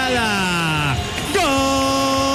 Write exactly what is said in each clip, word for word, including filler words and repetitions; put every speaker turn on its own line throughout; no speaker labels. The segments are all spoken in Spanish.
Estrada. ¡Gol!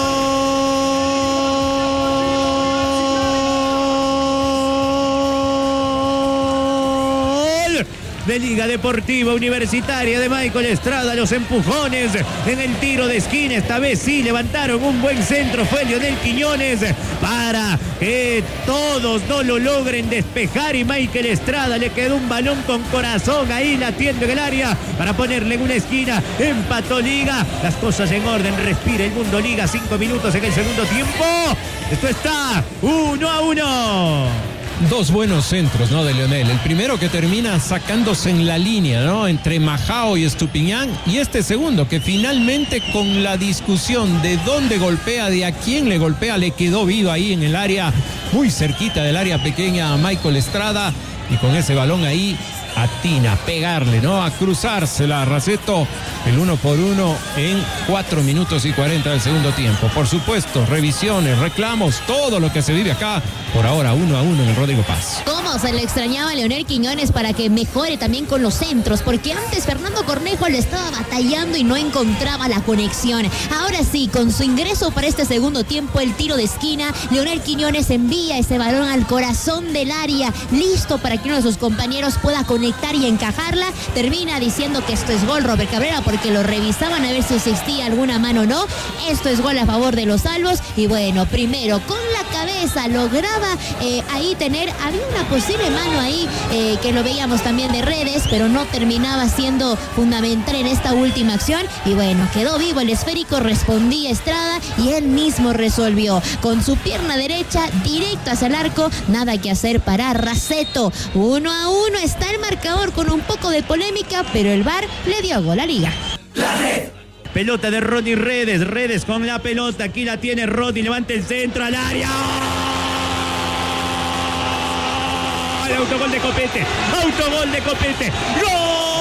De Liga Deportiva Universitaria de Michael Estrada. Los empujones en el tiro de esquina. Esta vez sí levantaron un buen centro. Fue Leonel Quiñones para que todos no lo logren despejar. Y Michael Estrada le quedó un balón con corazón ahí latiendo en el área para ponerle en una esquina. Empató Liga. Las cosas en orden. Respira el mundo Liga. Cinco minutos en el segundo tiempo. Esto está uno a uno.
Dos buenos centros, ¿no? De Leonel. El primero que termina sacándose en la línea, ¿no? Entre Majao y Estupiñán. Y este segundo que finalmente con la discusión de dónde golpea, de a quién le golpea, le quedó vivo ahí en el área, muy cerquita del área pequeña a Michael Estrada. Y con ese balón ahí atina a pegarle, ¿no? A cruzársela a Raceto. El uno por uno en cuatro minutos y cuarenta del segundo tiempo. Por supuesto, revisiones, reclamos, todo lo que se vive acá. Por ahora, uno a uno en el Rodrigo Paz.
¿Cómo se le extrañaba a Leonel Quiñones para que mejore también con los centros? Porque antes Fernando Cornejo le estaba batallando y no encontraba la conexión. Ahora sí, con su ingreso para este segundo tiempo, el tiro de esquina, Leonel Quiñones envía ese balón al corazón del área, listo para que uno de sus compañeros pueda conectar y encajarla. Termina diciendo que esto es gol, Robert Cabrera, porque lo revisaban a ver si existía alguna mano o no. Esto es gol a favor de los salvos. Y bueno, primero con la cabeza lograba eh, ahí tener, había una posible mano ahí eh, que lo veíamos también de redes, pero no terminaba siendo fundamental en esta última acción. Y bueno, quedó vivo el esférico, respondía Estrada y él mismo resolvió con su pierna derecha directo hacia el arco. Nada que hacer para Raceto. Uno a uno está el marcador con un poco de polémica, pero el V A R le dio gol a Liga.
La red. Pelota de Rodney Redes. Redes con la pelota. Aquí la tiene Rodney. Levanta el centro al área. ¡Oh! Autogol de Copete. Autogol de Copete. ¡Gol!